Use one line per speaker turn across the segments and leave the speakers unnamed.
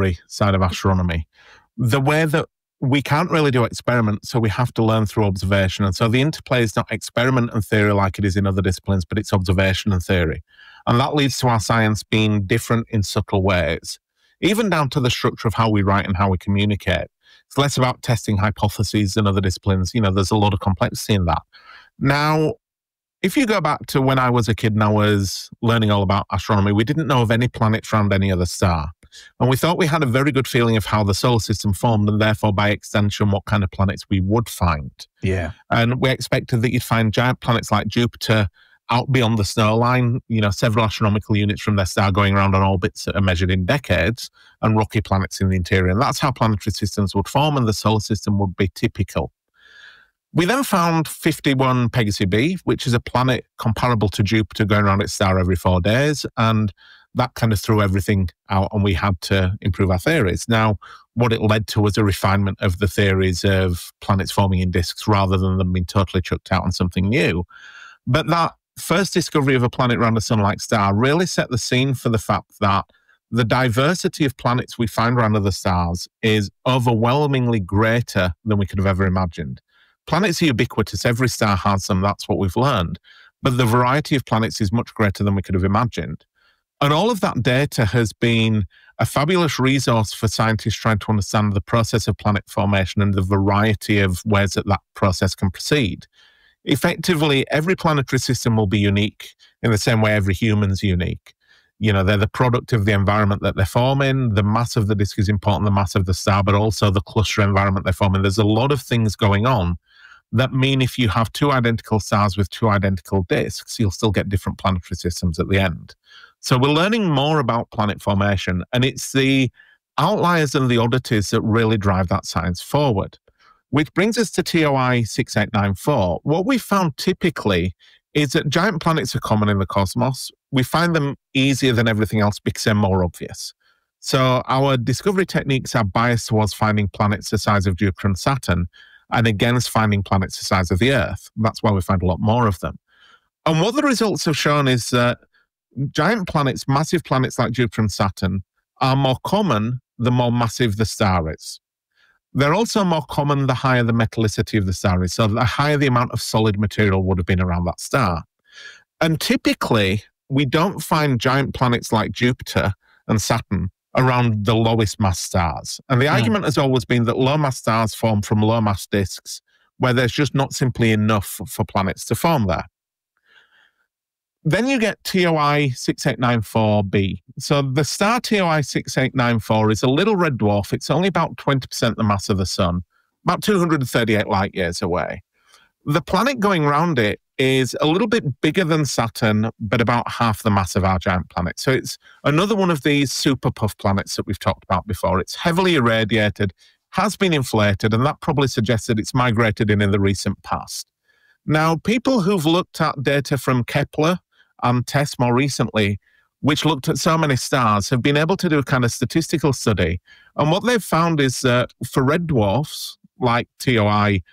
laboratory side of astronomy. The way that we can't really do experiments, so we have to learn through observation. And so the interplay is not experiment and theory like it is in other disciplines, but it's observation and theory. And that leads to our science being different in subtle ways, even down to the structure of how we write and how we communicate. It's less about testing hypotheses than other disciplines. There's a lot of complexity in that. Now, if you go back to when I was a kid and I was learning all about astronomy, we didn't know of any planets around any other star. And we thought we had a very good feeling of how the solar system formed and therefore, by extension, what kind of planets we would find.
Yeah.
And we expected that you'd find giant planets like Jupiter out beyond the snow line, several astronomical units from their star going around on orbits that are measured in decades, and rocky planets in the interior. And that's how planetary systems would form, and the solar system would be typical. We then found 51 Pegasi b, which is a planet comparable to Jupiter going around its star every 4 days. And that kind of threw everything out, and we had to improve our theories. Now, what it led to was a refinement of the theories of planets forming in disks rather than them being totally chucked out on something new. But that first discovery of a planet around a sun-like star really set the scene for the fact that the diversity of planets we find around other stars is overwhelmingly greater than we could have ever imagined. Planets are ubiquitous. Every star has them. That's what we've learned. But the variety of planets is much greater than we could have imagined. And all of that data has been a fabulous resource for scientists trying to understand the process of planet formation and the variety of ways that process can proceed. Effectively, every planetary system will be unique in the same way every human's unique. They're the product of the environment that they're forming. The mass of the disk is important, the mass of the star, but also the cluster environment they're forming. There's a lot of things going on that mean if you have two identical stars with two identical disks, you'll still get different planetary systems at the end. So we're learning more about planet formation, and it's the outliers and the oddities that really drive that science forward. Which brings us to TOI 6894. What we found typically is that giant planets are common in the cosmos. We find them easier than everything else because they're more obvious. So our discovery techniques are biased towards finding planets the size of Jupiter and Saturn, and against finding planets the size of the Earth. That's why we find a lot more of them. And what the results have shown is that giant planets, massive planets like Jupiter and Saturn, are more common the more massive the star is. They're also more common the higher the metallicity of the star is, so the higher the amount of solid material would have been around that star. And typically, we don't find giant planets like Jupiter and Saturn around the lowest mass stars. And the argument has always been that low mass stars form from low mass disks, where there's just not simply enough for planets to form there. Then you get TOI 6894b. So the star TOI 6894 is a little red dwarf. It's only about 20% the mass of the sun, about 238 light years away. The planet going around it is a little bit bigger than Saturn, but about half the mass of our giant planet. So it's another one of these super puff planets that we've talked about before. It's heavily irradiated, has been inflated, and that probably suggests that it's migrated in the recent past. Now, people who've looked at data from Kepler and TESS more recently, which looked at so many stars, have been able to do a kind of statistical study. And what they've found is that for red dwarfs, like TOI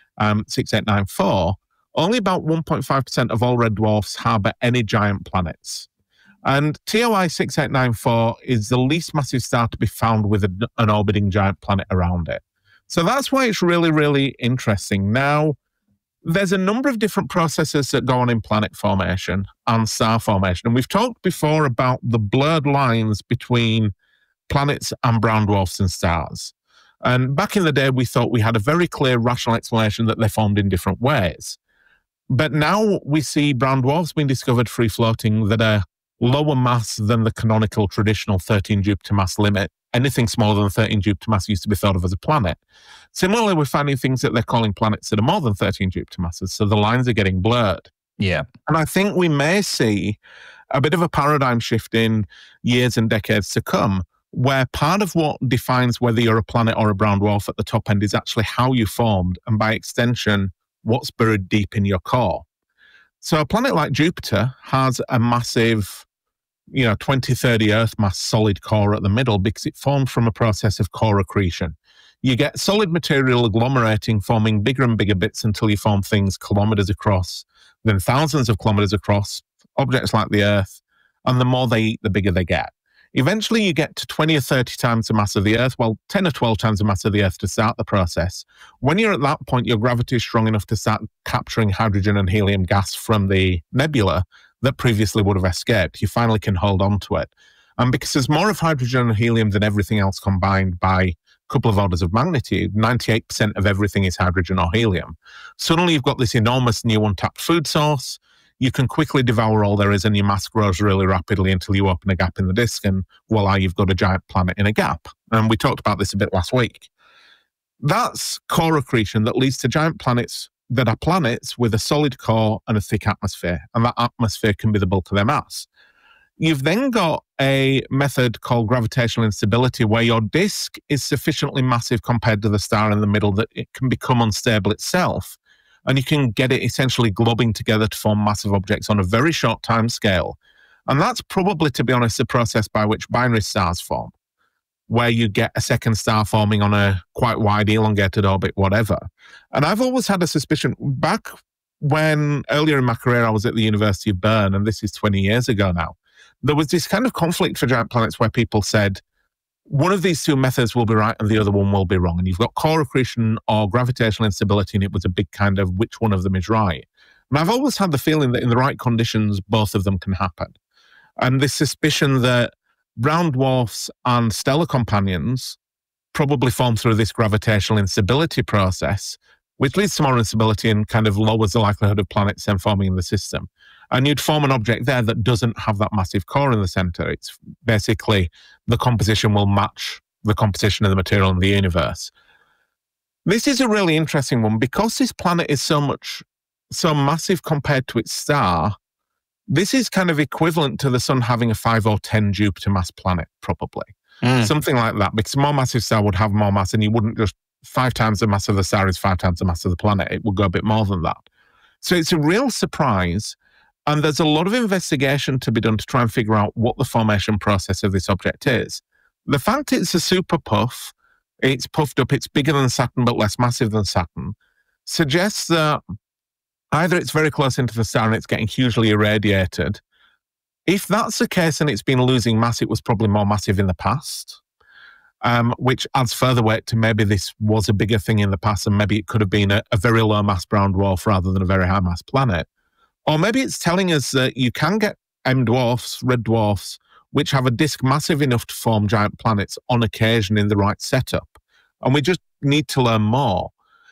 6894, only about 1.5% of all red dwarfs harbour any giant planets. And TOI 6894 is the least massive star to be found with an orbiting giant planet around it. So that's why it's really, really interesting. Now, there's a number of different processes that go on in planet formation and star formation. And we've talked before about the blurred lines between planets and brown dwarfs and stars. And back in the day, we thought we had a very clear rational explanation that they formed in different ways. But now we see brown dwarfs being discovered free-floating that are lower mass than the canonical traditional 13 Jupiter mass limit. Anything smaller than 13 Jupiter mass used to be thought of as a planet. Similarly, we're finding things that they're calling planets that are more than 13 Jupiter masses, so the lines are getting blurred.
Yeah.
And I think we may see a bit of a paradigm shift in years and decades to come, where part of what defines whether you're a planet or a brown dwarf at the top end is actually how you formed, and by extension, what's buried deep in your core. So a planet like Jupiter has a massive 20, 30 Earth mass solid core at the middle because it formed from a process of core accretion. You get solid material agglomerating, forming bigger and bigger bits until you form things kilometers across, then thousands of kilometers across, objects like the Earth, and the more they eat, the bigger they get. Eventually, you get to 20 or 30 times the mass of the Earth, well, 10 or 12 times the mass of the Earth to start the process. When you're at that point, your gravity is strong enough to start capturing hydrogen and helium gas from the nebula that previously would have escaped. You finally can hold on to it. And because there's more of hydrogen and helium than everything else combined by a couple of orders of magnitude, 98% of everything is hydrogen or helium. Suddenly, you've got this enormous new untapped food source. You can quickly devour all there is, and your mass grows really rapidly until you open a gap in the disk, and voila, you've got a giant planet in a gap. And we talked about this a bit last week. That's core accretion that leads to giant planets that are planets with a solid core and a thick atmosphere, and that atmosphere can be the bulk of their mass. You've then got a method called gravitational instability, where your disk is sufficiently massive compared to the star in the middle that it can become unstable itself. And you can get it essentially globbing together to form massive objects on a very short time scale. And that's probably, to be honest, the process by which binary stars form, where you get a second star forming on a quite wide, elongated orbit, whatever. And I've always had a suspicion, back when earlier in my career I was at the University of Bern, and this is 20 years ago now, there was this kind of conflict for giant planets where people said, one of these two methods will be right and the other one will be wrong. And you've got core accretion or gravitational instability, and it was a big kind of which one of them is right. And I've always had the feeling that in the right conditions, both of them can happen. And this suspicion that brown dwarfs and stellar companions probably form through this gravitational instability process, which leads to more instability and kind of lowers the likelihood of planets then forming in the system. And you'd form an object there that doesn't have that massive core in the center. It's basically the composition will match the composition of the material in the universe. This is a really interesting one because this planet is so massive compared to its star. This is kind of equivalent to the sun having a 5 or 10 Jupiter mass planet, probably. Something like that, because a more massive star would have more mass, and you wouldn't just 5 times the mass of the star is 5 times the mass of the planet. It would go a bit more than that. So it's a real surprise. And there's a lot of investigation to be done to try and figure out what the formation process of this object is. The fact it's a super puff, it's puffed up, it's bigger than Saturn but less massive than Saturn, suggests that either it's very close into the star and it's getting hugely irradiated. If that's the case and it's been losing mass, it was probably more massive in the past, which adds further weight to maybe this was a bigger thing in the past and maybe it could have been a very low mass brown dwarf rather than a very high mass planet. Or maybe it's telling us that you can get M dwarfs, red dwarfs, which have a disk massive enough to form giant planets on occasion in the right setup. And we just need to learn more.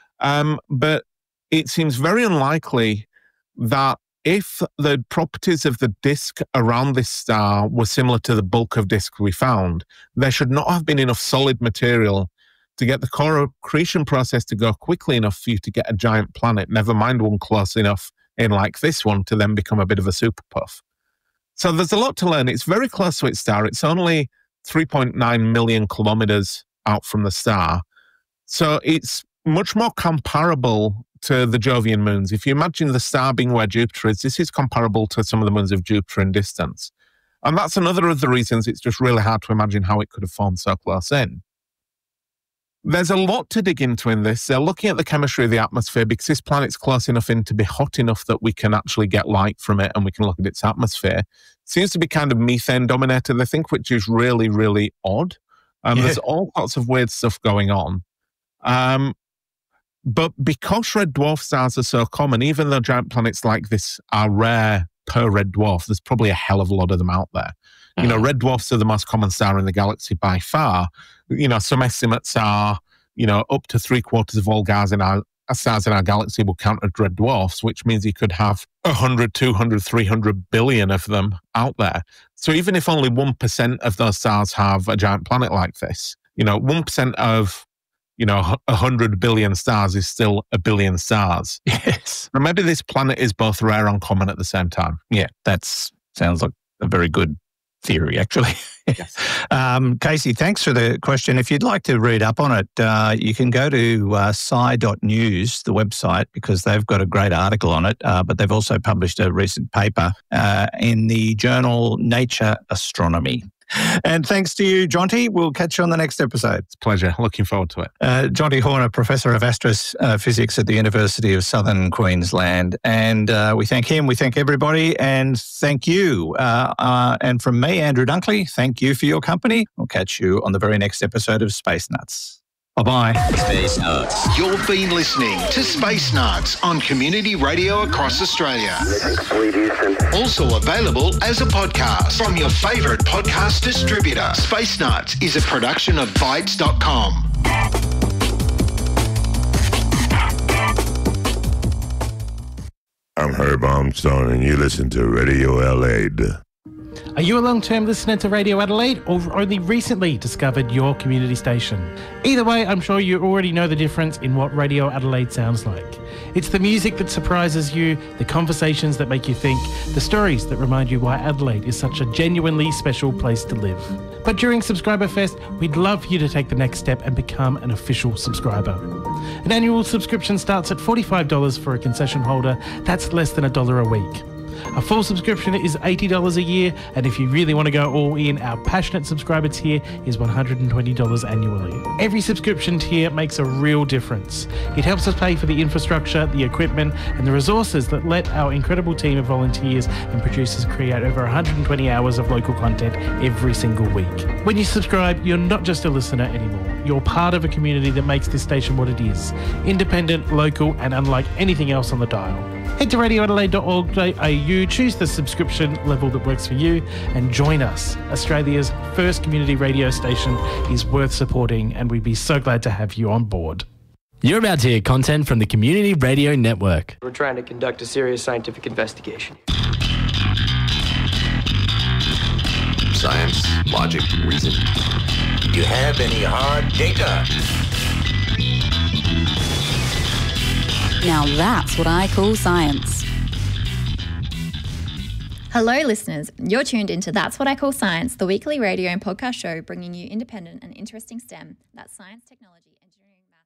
But it seems very unlikely that if the properties of the disk around this star were similar to the bulk of disks we found, there should not have been enough solid material to get the core accretion process to go quickly enough for you to get a giant planet, never mind one close enough in like this one to then become a bit of a super puff. So there's a lot to learn. It's very close to its star. It's only 3.9 million kilometers out from the star. So it's much more comparable to the Jovian moons. If you imagine the star being where Jupiter is, this is comparable to some of the moons of Jupiter in distance. And that's another of the reasons it's just really hard to imagine how it could have formed so close in. There's a lot to dig into in this. They're looking at the chemistry of the atmosphere because this planet's close enough in to be hot enough that we can actually get light from it and we can look at its atmosphere. It seems to be kind of methane dominated, I think, which is really, really odd. There's all sorts of weird stuff going on. But because red dwarf stars are so common, even though giant planets like this are rare per red dwarf, there's probably a hell of a lot of them out there. You know, red dwarfs are the most common star in the galaxy by far. You know, some estimates are, up to 3/4 of all stars in our galaxy will count as red dwarfs, which means you could have 100, 200, 300 billion of them out there. So even if only 1% of those stars have a giant planet like this, 1% of 100 billion stars is still a billion stars.
Yes.
And maybe this planet is both rare and common at the same time.
Yeah, that sounds like a very good theory, actually.
Yes.
Casey, thanks for the question. If you'd like to read up on it, you can go to sci.news, the website, because they've got a great article on it, but they've also published a recent paper in the journal Nature Astronomy. And thanks to you, Jonty. We'll catch you on the next episode.
It's a pleasure. Looking forward to it.
Jonty Horner, Professor of Astrophysics at the University of Southern Queensland. And we thank him, we thank everybody, and thank you. And from me, Andrew Dunkley, thank you for your company. We'll catch you on the very next episode of Space Nuts. Bye-bye.
Space Nuts. You've been listening to Space Nuts on community radio across Australia. Also available as a podcast from your favourite podcast distributor. Space Nuts is a production of Bytes.com.
I'm Herb Armstrong, and you listen to Radio Adelaide.
Are you a long-term listener to Radio Adelaide or only recently discovered your community station? Either way, I'm sure you already know the difference in what Radio Adelaide sounds like. It's the music that surprises you, the conversations that make you think, the stories that remind you why Adelaide is such a genuinely special place to live. But during Subscriber Fest, we'd love you to take the next step and become an official subscriber. An annual subscription starts at $45 for a concession holder. That's less than $1 a week. A full subscription is $80 a year, and if you really want to go all in, our passionate subscriber tier is $120 annually. Every subscription tier makes a real difference. It helps us pay for the infrastructure, the equipment, and the resources that let our incredible team of volunteers and producers create over 120 hours of local content every single week. When you subscribe, you're not just a listener anymore. You're part of a community that makes this station what it is. Independent, local, and unlike anything else on the dial. Head to radioadelaide.org.au, choose the subscription level that works for you, and join us. Australia's first community radio station is worth supporting, and we'd be so glad to have you on board.
You're about to hear content from the Community Radio Network.
We're trying to conduct a serious scientific investigation.
Science, logic, reason. Do you have any hard data?
Now that's what I call science.
Hello, listeners. You're tuned into That's What I Call Science, the weekly radio and podcast show bringing you independent and interesting STEM. That's science, technology, engineering, math.